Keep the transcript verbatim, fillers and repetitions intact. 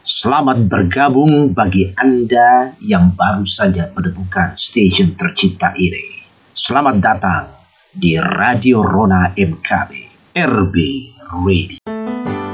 Selamat bergabung bagi Anda yang baru saja menemukan stasiun tercinta ini. Selamat datang di Radio Rona M K B, R B Radio.